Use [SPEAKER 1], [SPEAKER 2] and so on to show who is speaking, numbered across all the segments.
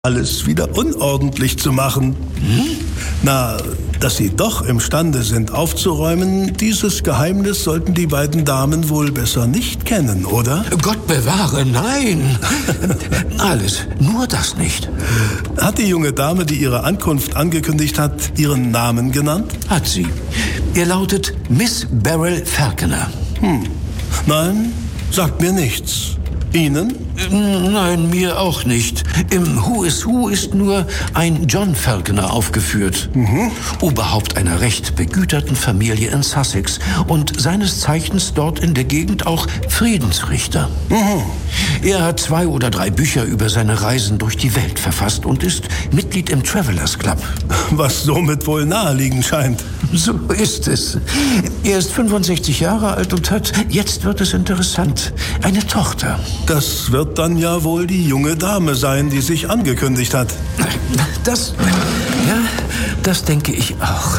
[SPEAKER 1] alles wieder unordentlich zu machen. Na, dass Sie doch imstande sind aufzuräumen, dieses Geheimnis sollten die beiden Damen wohl besser nicht kennen, oder?
[SPEAKER 2] Gott bewahre, nein. Alles, nur das nicht.
[SPEAKER 1] Hat die junge Dame, die ihre Ankunft angekündigt hat, ihren Namen genannt?
[SPEAKER 2] Hat sie. Er lautet Miss Beryl Falconer.
[SPEAKER 1] Nein, sagt mir nichts. Ihnen?
[SPEAKER 2] Nein, mir auch nicht. Im Who is Who ist nur ein John Falconer aufgeführt. Oberhaupt einer recht begüterten Familie in Sussex und seines Zeichens dort in der Gegend auch Friedensrichter. Er hat 2 oder 3 Bücher über seine Reisen durch die Welt verfasst und ist Mitglied im Travelers Club.
[SPEAKER 1] Was somit wohl naheliegend scheint.
[SPEAKER 2] So ist es. Er ist 65 Jahre alt und hat, jetzt wird es interessant, eine Tochter.
[SPEAKER 1] Das wird dann ja wohl die junge Dame sein, die sich angekündigt hat.
[SPEAKER 2] Das denke ich auch.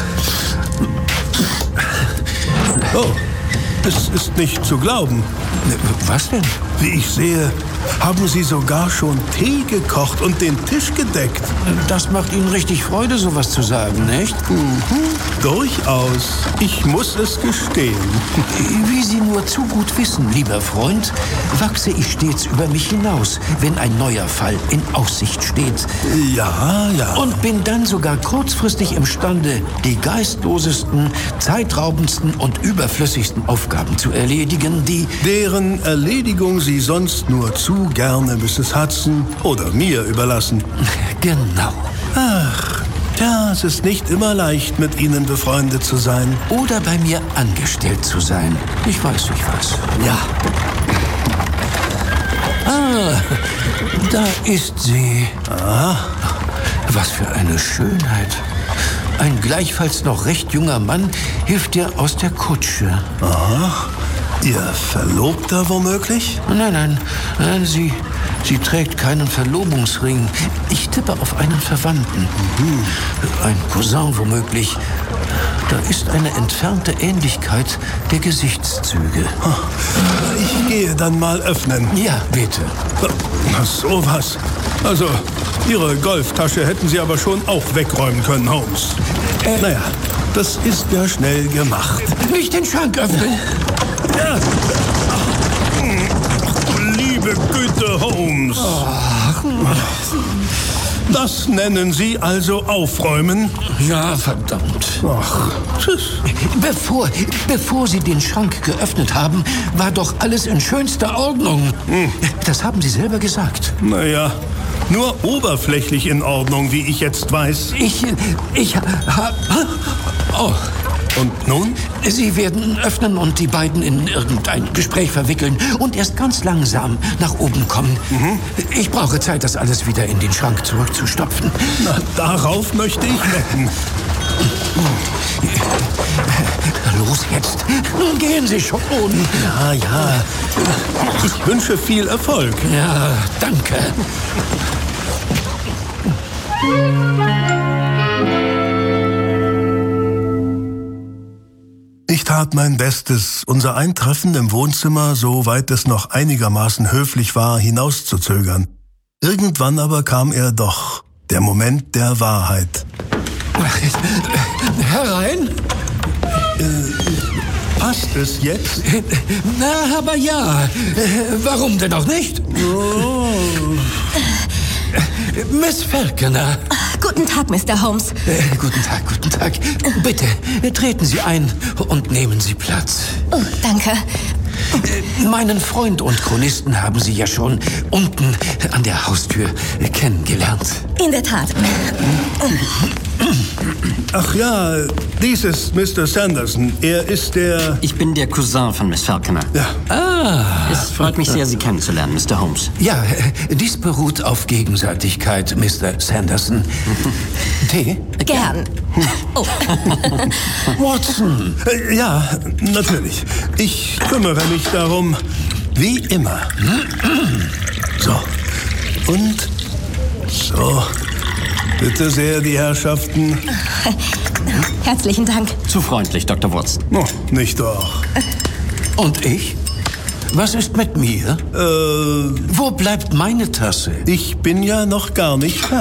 [SPEAKER 1] Oh, es ist nicht zu glauben.
[SPEAKER 2] Was denn?
[SPEAKER 1] Wie ich sehe, haben Sie sogar schon Tee gekocht und den Tisch gedeckt.
[SPEAKER 2] Das macht Ihnen richtig Freude, sowas zu sagen, nicht?
[SPEAKER 1] Durchaus. Ich muss es gestehen.
[SPEAKER 2] Wie Sie nur zu gut wissen, lieber Freund, wachse ich stets über mich hinaus, wenn ein neuer Fall in Aussicht steht.
[SPEAKER 1] Ja.
[SPEAKER 2] Und bin dann sogar kurzfristig imstande, die geistlosesten, zeitraubendsten und überflüssigsten Aufgaben zu erledigen,
[SPEAKER 1] deren Erledigung Sie sonst nur zu gerne Mrs. Hudson oder mir überlassen.
[SPEAKER 2] Genau.
[SPEAKER 1] Ach, ja, es ist nicht immer leicht, mit Ihnen befreundet zu sein.
[SPEAKER 2] Oder bei mir angestellt zu sein. Ich weiß.
[SPEAKER 1] Ja.
[SPEAKER 2] Da ist sie.
[SPEAKER 1] Aha.
[SPEAKER 2] Was für eine Schönheit. Ein gleichfalls noch recht junger Mann hilft ihr aus der Kutsche.
[SPEAKER 1] Aha. Ihr Verlobter womöglich?
[SPEAKER 2] Nein, sie trägt keinen Verlobungsring. Ich tippe auf einen Verwandten. Ein Cousin womöglich. Da ist eine entfernte Ähnlichkeit der Gesichtszüge.
[SPEAKER 1] Ich gehe dann mal öffnen.
[SPEAKER 2] Ja, bitte.
[SPEAKER 1] So was. Also, Ihre Golftasche hätten Sie aber schon auch wegräumen können, Holmes. Naja, das ist ja schnell gemacht.
[SPEAKER 2] Nicht den Schrank öffnen.
[SPEAKER 1] Ja. Liebe Güte, Holmes. Das nennen Sie also aufräumen?
[SPEAKER 2] Ja, verdammt.
[SPEAKER 1] Ach,
[SPEAKER 2] Bevor Sie den Schrank geöffnet haben, war doch alles in schönster Ordnung. Das haben Sie selber gesagt.
[SPEAKER 1] Naja, nur oberflächlich in Ordnung, wie ich jetzt weiß.
[SPEAKER 2] Ich habe... Oh.
[SPEAKER 1] Und nun?
[SPEAKER 2] Sie werden öffnen und die beiden in irgendein Gespräch verwickeln und erst ganz langsam nach oben kommen. Ich brauche Zeit, das alles wieder in den Schrank zurückzustopfen.
[SPEAKER 1] Na, darauf möchte ich wetten.
[SPEAKER 2] Los jetzt. Gehen Sie schon.
[SPEAKER 1] Ja. Ich wünsche viel Erfolg.
[SPEAKER 2] Ja, danke.
[SPEAKER 1] Ich tat mein Bestes, unser Eintreffen im Wohnzimmer, soweit es noch einigermaßen höflich war, hinauszuzögern. Irgendwann aber kam er doch, der Moment der Wahrheit.
[SPEAKER 2] Herein?
[SPEAKER 1] Passt es jetzt?
[SPEAKER 2] Na, aber ja. Warum denn auch nicht? Miss Falconer.
[SPEAKER 3] Guten Tag, Mr. Holmes.
[SPEAKER 2] Guten Tag. Bitte, treten Sie ein und nehmen Sie Platz.
[SPEAKER 3] Oh, danke.
[SPEAKER 2] Meinen Freund und Chronisten haben Sie ja schon unten an der Haustür kennengelernt.
[SPEAKER 3] In der Tat.
[SPEAKER 1] Ach ja, dies ist Mr. Sanderson. Er ist der...
[SPEAKER 4] Ich bin der Cousin von Miss Falconer.
[SPEAKER 1] Ja.
[SPEAKER 4] Es freut mich sehr, Sie kennenzulernen, Mr. Holmes.
[SPEAKER 2] Ja, dies beruht auf Gegenseitigkeit, Mr. Sanderson. Tee?
[SPEAKER 3] Gern. Oh.
[SPEAKER 2] Watson.
[SPEAKER 1] Ja, natürlich. Ich kümmere mich darum, wie immer. So. Und so. Bitte sehr, die Herrschaften.
[SPEAKER 3] Herzlichen Dank.
[SPEAKER 4] Zu freundlich, Dr. Watson.
[SPEAKER 1] Oh, nicht doch.
[SPEAKER 2] Und ich? Was ist mit mir? Wo bleibt meine Tasse?
[SPEAKER 1] Ich bin ja noch gar nicht fertig.